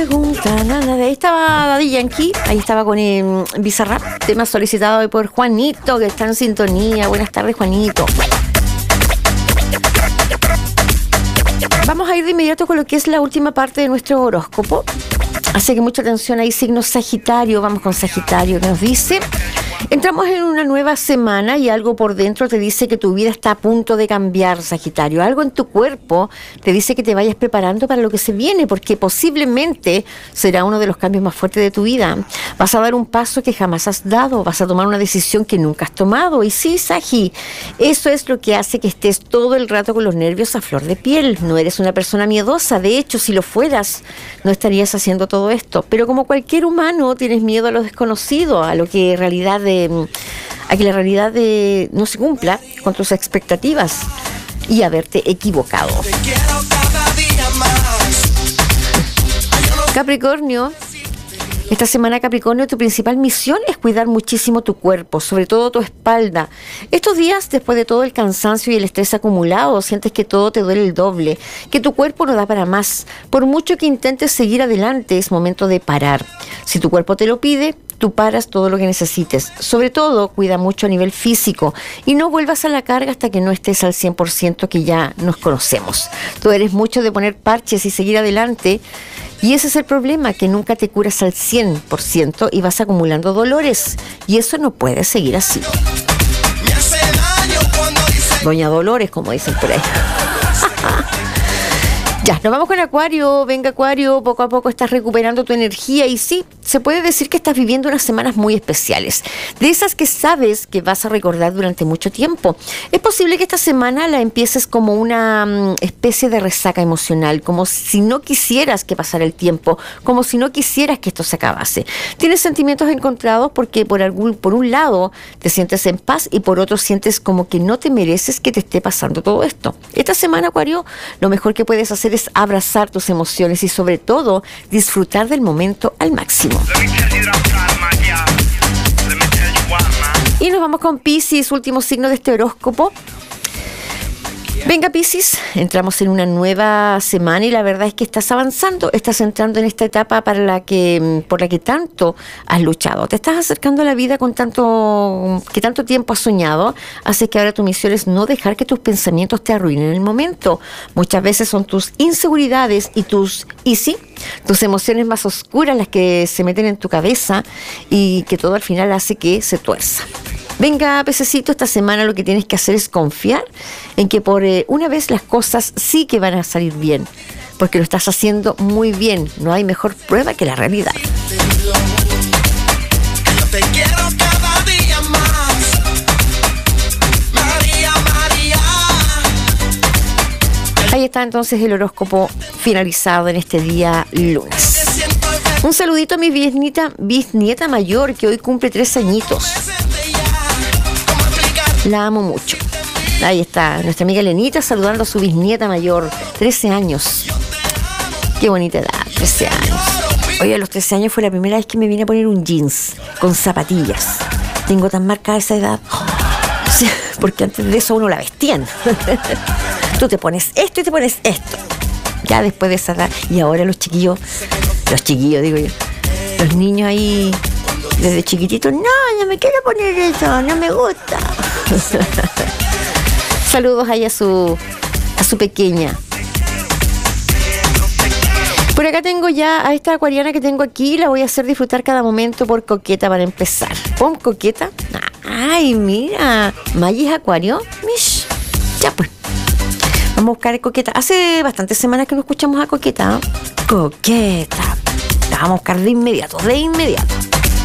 pregunta nada. Ahí estaba Daddy Yankee, ahí estaba con Bizarrap, tema solicitado hoy por Juanito, que está en sintonía. Buenas tardes, Juanito. Vamos a ir de inmediato con lo que es la última parte de nuestro horóscopo. Así que mucha atención ahí, signo Sagitario. Vamos con Sagitario, que nos dice: entramos en una nueva semana y algo por dentro te dice que tu vida está a punto de cambiar, Sagitario. Algo en tu cuerpo te dice que te vayas preparando para lo que se viene, porque posiblemente será uno de los cambios más fuertes de tu vida. Vas a dar un paso que jamás has dado, vas a tomar una decisión que nunca has tomado. Y sí, Sagi, eso es lo que hace que estés todo el rato con los nervios a flor de piel. No eres una persona miedosa, de hecho, si lo fueras, no estarías haciendo todo esto. Pero como cualquier humano, tienes miedo a lo desconocido, a lo que en realidad a que la realidad no se cumpla con tus expectativas y haberte equivocado. Capricornio, esta semana, Capricornio, tu principal misión es cuidar muchísimo tu cuerpo, sobre todo tu espalda. Estos días, después de todo el cansancio y el estrés acumulado, sientes que todo te duele el doble, que tu cuerpo no da para más. Por mucho que intentes seguir adelante, es momento de parar. Si tu cuerpo te lo pide, tú paras todo lo que necesites. Sobre todo, cuida mucho a nivel físico y no vuelvas a la carga hasta que no estés al 100%, que ya nos conocemos. Tú eres mucho de poner parches y seguir adelante, y ese es el problema, que nunca te curas al 100% y vas acumulando dolores, y eso no puede seguir así. Doña Dolores, como dicen por ahí. Ya, nos vamos con Acuario. Venga, Acuario, poco a poco estás recuperando tu energía y sí, se puede decir que estás viviendo unas semanas muy especiales, de esas que sabes que vas a recordar durante mucho tiempo. Es posible que esta semana la empieces como una especie de resaca emocional, como si no quisieras que pasara el tiempo, como si no quisieras que esto se acabase. Tienes sentimientos encontrados porque por un lado te sientes en paz y por otro sientes como que no te mereces que te esté pasando todo esto. Esta semana, Acuario, lo mejor que puedes hacer es abrazar tus emociones y sobre todo disfrutar del momento al máximo. Y nos vamos con Piscis, último signo de este horóscopo. Venga, Piscis, entramos en una nueva semana y la verdad es que estás avanzando, estás entrando en esta etapa por la que tanto has luchado. Te estás acercando a la vida que tanto tiempo has soñado, así que ahora tu misión es no dejar que tus pensamientos te arruinen el momento. Muchas veces son tus inseguridades y tus emociones más oscuras las que se meten en tu cabeza y que todo al final hace que se tuerza. Venga, pececito, esta semana lo que tienes que hacer es confiar en que por una vez las cosas sí que van a salir bien, porque lo estás haciendo muy bien. No hay mejor prueba que la realidad. Ahí está entonces el horóscopo finalizado en este día lunes. Un saludito a mi bisnieta mayor, que hoy cumple 3 añitos. La amo mucho. Ahí está nuestra amiga Elenita saludando a su bisnieta mayor, 13 años. Qué bonita edad, 13 años. Oye, a los 13 años fue la primera vez que me vine a poner un jeans con zapatillas. Tengo tan marcada esa edad. Sí, porque antes de eso uno la vestían. Tú te pones esto y te pones esto. Ya después de esa edad. Y ahora los chiquillos digo yo, los niños ahí desde chiquititos, no me quiero poner eso, no me gusta. Saludos ahí a su pequeña. Por acá tengo ya a esta acuariana que tengo aquí, la voy a hacer disfrutar cada momento por Coqueta para empezar. ¿Pon Coqueta? Ay, mira, Maggie es Acuario. Mish. Ya pues. Vamos a buscar a Coqueta. Hace bastantes semanas que no escuchamos a Coqueta, ¿no? Coqueta. La vamos a buscar de inmediato.